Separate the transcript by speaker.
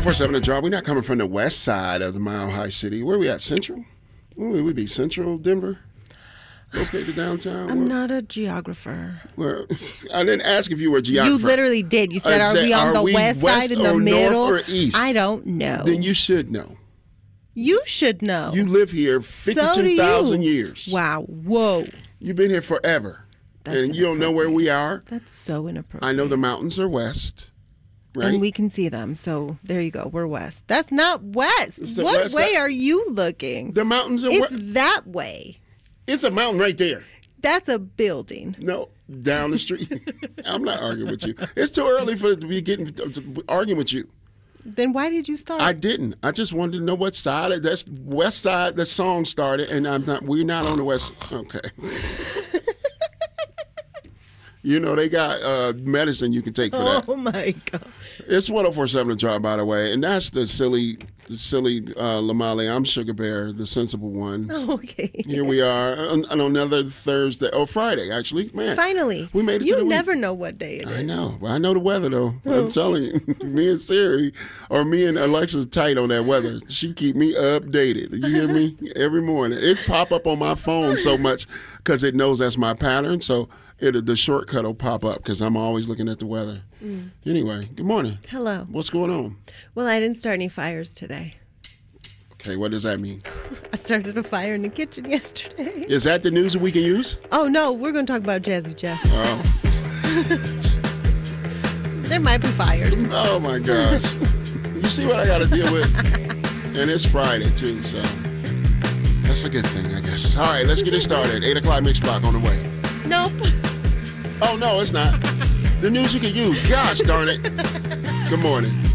Speaker 1: 104.7 The Draw. We're not coming from the west side of the Mile High City. Where we at? Central? Where we be? Central Denver? Located downtown?
Speaker 2: I'm not a geographer.
Speaker 1: Well, I didn't ask if you were a geographer.
Speaker 2: You literally did. You said, are we on the west side, in the middle?
Speaker 1: North or east?
Speaker 2: I don't know.
Speaker 1: Then you should know.
Speaker 2: You should know.
Speaker 1: You live here 52,000 years.
Speaker 2: Wow. Whoa.
Speaker 1: You've been here forever. And you don't know where we are?
Speaker 2: That's so inappropriate.
Speaker 1: I know the mountains are west. Right?
Speaker 2: And we can see them. So there you go. We're west. That's not west. What
Speaker 1: west
Speaker 2: way
Speaker 1: side.
Speaker 2: are you looking?
Speaker 1: The mountains are
Speaker 2: It's
Speaker 1: west.
Speaker 2: that way.
Speaker 1: It's a mountain right there.
Speaker 2: That's a building.
Speaker 1: No, down the street. I'm not arguing with you. It's too early for it to be arguing with you.
Speaker 2: Then why did you start?
Speaker 1: I didn't. I just wanted to know what side. That's west side. The song started, and we're not on the west. Okay. You know, they got medicine you can take for that.
Speaker 2: Oh, my God.
Speaker 1: It's 104.7 The Draw, by the way, and that's the silly Lamale. I'm Sugar Bear, the sensible one.
Speaker 2: Okay.
Speaker 1: Here we are on another Thursday, Friday, actually. Man,
Speaker 2: Finally.
Speaker 1: we made it to the
Speaker 2: You
Speaker 1: week.
Speaker 2: never know what day it is.
Speaker 1: I know. I know the weather, though. I'm telling you. Me and Siri, or me and Alexa's tight on that weather. She keep me updated. You hear me? Every morning. It pop up on my phone so much because it knows that's my pattern. So the shortcut will pop up because I'm always looking at the weather. Anyway, good morning.
Speaker 2: Hello.
Speaker 1: What's going on?
Speaker 2: Well, I didn't start any fires today.
Speaker 1: Okay, what does that mean?
Speaker 2: I started a fire in the kitchen yesterday.
Speaker 1: Is that the news that we can use?
Speaker 2: Oh, no. We're going to talk about Jazzy Jeff.
Speaker 1: Oh.
Speaker 2: There might be fires.
Speaker 1: Oh, my gosh. You see what I got to deal with? And it's Friday, too, so that's a good thing, I guess. All right, let's get it started. 8 o'clock Mix Block on the way.
Speaker 2: Nope.
Speaker 1: Oh, no, it's not. The news you can use. Gosh darn it. Good morning.